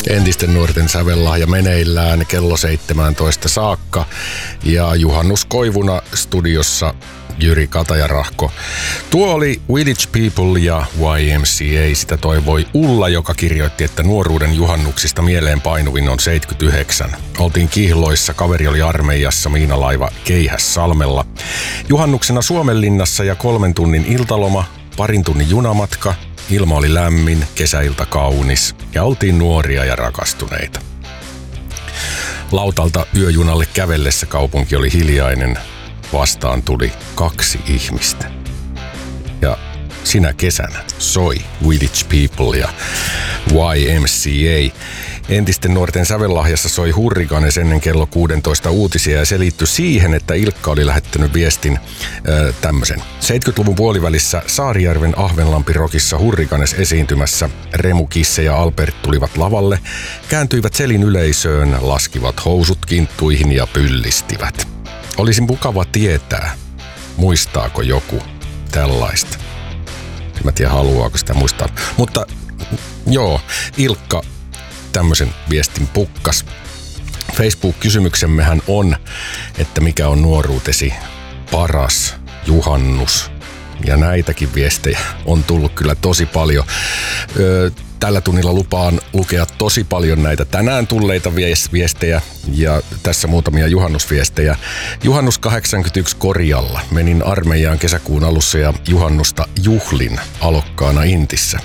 Entisten nuorten sävellahja meneillään kello 17 saakka ja juhannuskoivuna studiossa Jyri Katajarahko. Tuo oli Village People ja YMCA. Sitä toivoi Ulla, joka kirjoitti, että nuoruuden juhannuksista mieleen painuvin on 79. Oltiin Kihloissa, kaveri oli armeijassa, miinalaiva Keihässalmella. Juhannuksena Suomenlinnassa ja 3 tunnin iltaloma, 2 tunnin junamatka. Ilma oli lämmin, kesäilta kaunis ja oltiin nuoria ja rakastuneita. Lautalta yöjunalle kävellessä kaupunki oli hiljainen. Vastaan tuli 2 ihmistä. Ja sinä kesänä soi Village People ja YMCA. Entisten nuorten sävellahjassa soi Hurrikanes ennen kello 16 uutisia ja se liittyi siihen, että Ilkka oli lähettänyt viestin tämmöisen. 70-luvun puolivälissä Saarijärven Ahvenlampi-rokissa Hurrikanes esiintymässä. Remu, Kisse ja Albert tulivat lavalle, kääntyivät selin yleisöön, laskivat housut kinttuihin ja pyllistivät. Olisi mukava tietää, muistaako joku tällaista. En mä tiedä, haluaako sitä muistaa. Mutta joo, Ilkka tämmöisen viestin pukkas. Facebook-kysymyksemmehän on, että mikä on nuoruutesi paras juhannus. Ja näitäkin viestejä on tullut kyllä tosi paljon. Tällä tunnilla lupaan lukea tosi paljon näitä tänään tulleita viestejä ja tässä muutamia juhannusviestejä. Juhannus 81 Korjalla. Menin armeijaan kesäkuun alussa ja juhannusta juhlin alokkaana Intissä.